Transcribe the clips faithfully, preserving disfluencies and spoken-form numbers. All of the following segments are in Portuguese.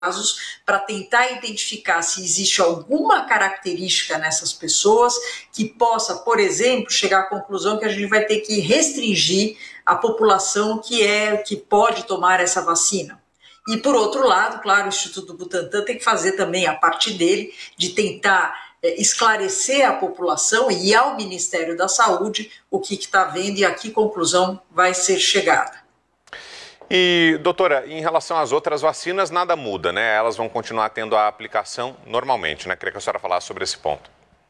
casos para tentar identificar se existe alguma característica nessas pessoas que possa, por exemplo, chegar à conclusão que a gente vai ter que restringir a população que é que pode tomar essa vacina. E, por outro lado, claro, o Instituto Butantan tem que fazer também a parte dele de tentar é, esclarecer à população e ao Ministério da Saúde o que está vendo e a que conclusão vai ser chegada. E, doutora, em relação às outras vacinas, nada muda, né? Elas vão continuar tendo a aplicação normalmente, né? Queria que a senhora falasse sobre esse ponto.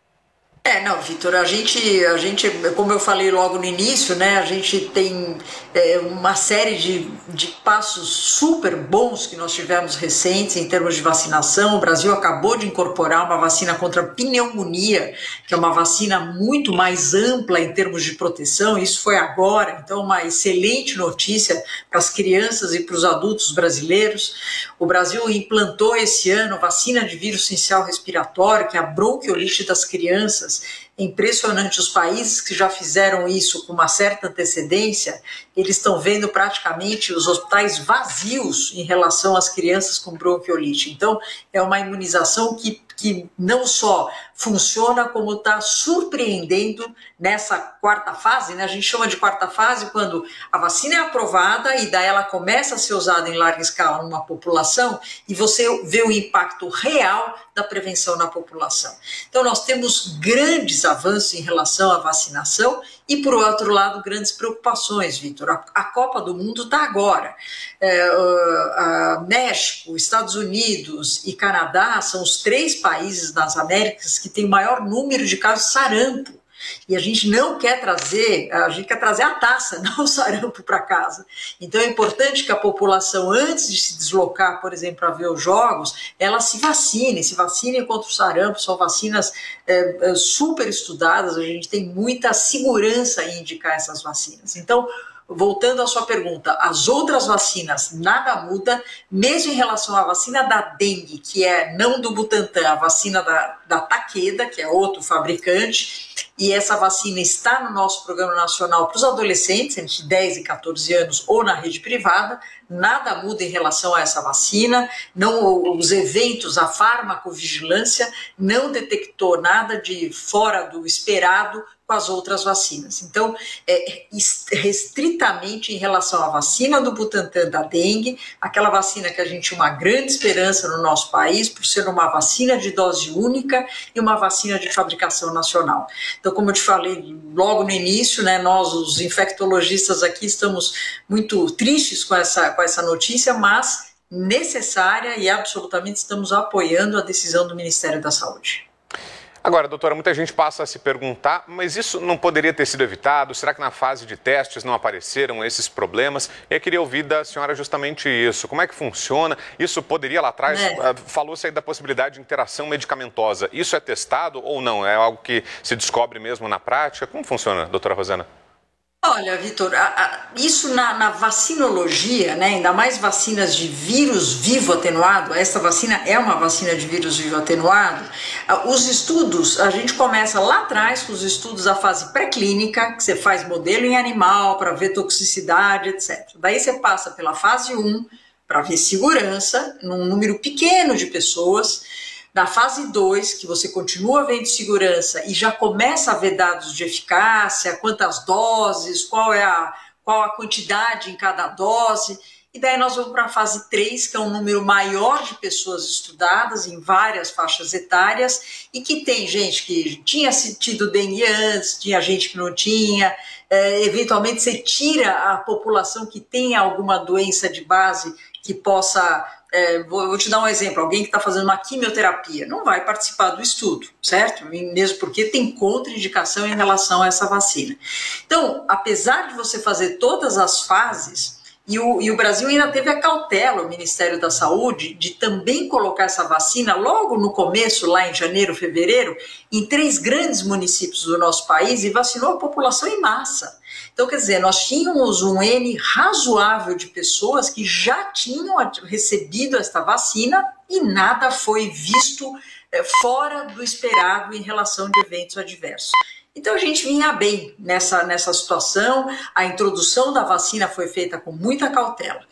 É, não, Vitor, a gente, a gente, como eu falei logo no início, né, a gente tem é, uma série de, de passos super bons que nós tivemos recentes em termos de vacinação. O Brasil acabou de incorporar uma vacina contra a pneumonia, que é uma vacina muito mais ampla em termos de proteção, isso foi agora, então uma excelente notícia para as crianças e para os adultos brasileiros. O Brasil implantou esse ano vacina de vírus sincicial respiratório, que é a bronquiolite das crianças. É impressionante, os países que já fizeram isso com uma certa antecedência, eles estão vendo praticamente os hospitais vazios em relação às crianças com bronquiolite. Então, é uma imunização que, que não só funciona, como está surpreendendo nessa quarta fase, né? A gente chama de quarta fase quando a vacina é aprovada e daí ela começa a ser usada em larga escala numa população e você vê o impacto real da prevenção na população. Então, nós temos grandes avanços em relação à vacinação e, por outro lado, grandes preocupações, Vitor. A, a Copa do Mundo está agora. É, a, a México, Estados Unidos e Canadá são os três países das Américas que têm o maior número de casos de sarampo. E a gente não quer trazer, a gente quer trazer a taça, não o sarampo para casa. Então é importante que a população, antes de se deslocar, por exemplo, para ver os jogos, ela se vacine, se vacine contra o sarampo, são vacinas é, super estudadas, a gente tem muita segurança em indicar essas vacinas. Então, voltando à sua pergunta, as outras vacinas nada muda, mesmo em relação à vacina da dengue, que é não do Butantan, a vacina da, da Takeda, que é outro fabricante, e essa vacina está no nosso Programa Nacional para os adolescentes, entre dez e quatorze anos, ou na rede privada, nada muda em relação a essa vacina, não, os eventos, a farmacovigilância não detectou nada de fora do esperado com as outras vacinas. Então, é, restritamente em relação à vacina do Butantan da dengue, aquela vacina que a gente tinha uma grande esperança no nosso país, por ser uma vacina de dose única e uma vacina de fabricação nacional. Então, como eu te falei logo no início, né, nós, os infectologistas aqui, estamos muito tristes com essa, com essa notícia, mas necessária e absolutamente estamos apoiando a decisão do Ministério da Saúde. Agora, doutora, muita gente passa a se perguntar, mas isso não poderia ter sido evitado? Será que na fase de testes não apareceram esses problemas? Eu queria ouvir da senhora justamente isso. Como é que funciona? Isso poderia lá atrás, é. falou-se aí da possibilidade de interação medicamentosa. Isso é testado ou não? É algo que se descobre mesmo na prática? Como funciona, doutora Rosana? Olha, Vitor, isso na, na vacinologia, né, ainda mais vacinas de vírus vivo atenuado, essa vacina é uma vacina de vírus vivo atenuado, os estudos, a gente começa lá atrás com os estudos da fase pré-clínica, que você faz modelo em animal para ver toxicidade, etcétera. Daí você passa pela fase um para ver segurança num número pequeno de pessoas. Na fase dois, que você continua vendo segurança e já começa a ver dados de eficácia, quantas doses, qual é a, qual a quantidade em cada dose. E daí nós vamos para a fase três, que é um número maior de pessoas estudadas em várias faixas etárias e que tem gente que tinha tido dengue antes, tinha gente que não tinha. É, eventualmente você tira a população que tem alguma doença de base que possa... É, vou, vou te dar um exemplo, alguém que está fazendo uma quimioterapia não vai participar do estudo, certo? Mesmo porque tem contraindicação em relação a essa vacina. Então, apesar de você fazer todas as fases, e o, e o Brasil ainda teve a cautela, o Ministério da Saúde, de também colocar essa vacina logo no começo, lá em janeiro, fevereiro, em três grandes municípios do nosso país e vacinou a população em massa. Então, quer dizer, nós tínhamos um N razoável de pessoas que já tinham recebido esta vacina e nada foi visto é, fora do esperado em relação de eventos adversos. Então, a gente vinha bem nessa, nessa situação, a introdução da vacina foi feita com muita cautela.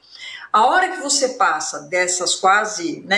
A hora que você passa dessas quase, né,